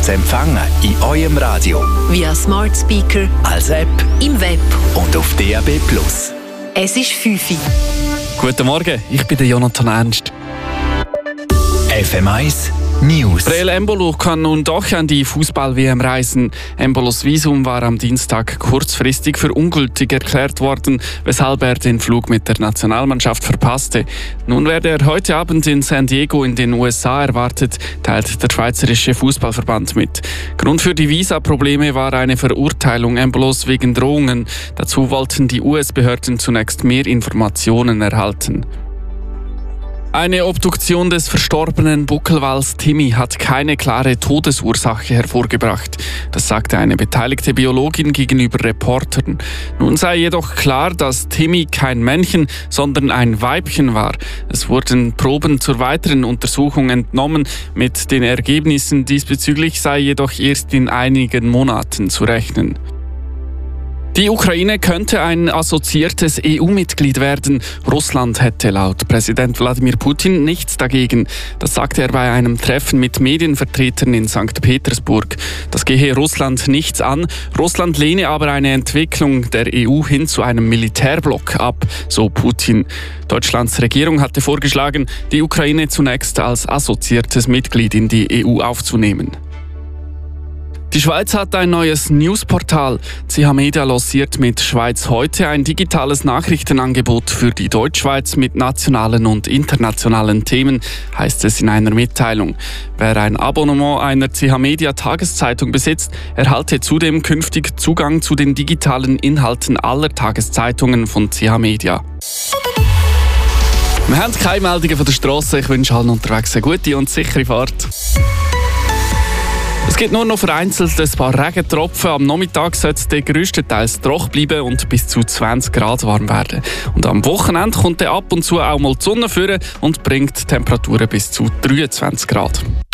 zu empfangen in eurem Radio, via Smart Speaker, als App im Web und auf DAB+. Es ist 5 Uhr. Guten Morgen, ich bin der Jonathan Ernst. FM1 News. Breel Embolo kann nun doch an die Fußball-WM reisen. Embolos Visum war am Dienstag kurzfristig für ungültig erklärt worden, weshalb er den Flug mit der Nationalmannschaft verpasste. Nun werde er heute Abend in San Diego in den USA erwartet, teilt der Schweizerische Fußballverband mit. Grund für die Visaprobleme war eine Verurteilung Embolos wegen Drohungen. Dazu wollten die US-Behörden zunächst mehr Informationen erhalten. Eine Obduktion des verstorbenen Buckelwals Timmy hat keine klare Todesursache hervorgebracht. Das sagte eine beteiligte Biologin gegenüber Reportern. Nun sei jedoch klar, dass Timmy kein Männchen, sondern ein Weibchen war. Es wurden Proben zur weiteren Untersuchung entnommen. Mit den Ergebnissen diesbezüglich sei jedoch erst in einigen Monaten zu rechnen. Die Ukraine könnte ein assoziiertes EU-Mitglied werden. Russland hätte laut Präsident Wladimir Putin nichts dagegen. Das sagte er bei einem Treffen mit Medienvertretern in St. Petersburg. Das gehe Russland nichts an. Russland lehne aber eine Entwicklung der EU hin zu einem Militärblock ab, so Putin. Deutschlands Regierung hatte vorgeschlagen, die Ukraine zunächst als assoziiertes Mitglied in die EU aufzunehmen. Die Schweiz hat ein neues Newsportal. CH Media lanciert mit Schweiz heute ein digitales Nachrichtenangebot für die Deutschschweiz mit nationalen und internationalen Themen, heißt es in einer Mitteilung. Wer ein Abonnement einer CH Media Tageszeitung besitzt, erhalte zudem künftig Zugang zu den digitalen Inhalten aller Tageszeitungen von CH Media. Wir haben keine Meldungen von der Strasse. Ich wünsche allen unterwegs eine gute und sichere Fahrt. Es gibt nur noch vereinzelt ein paar Regentropfen. Am Nachmittag soll es grösstenteils trocken bleiben und bis zu 20 Grad warm werden. Und am Wochenende kommt dann ab und zu auch mal die Sonne führen und bringt Temperaturen bis zu 23 Grad.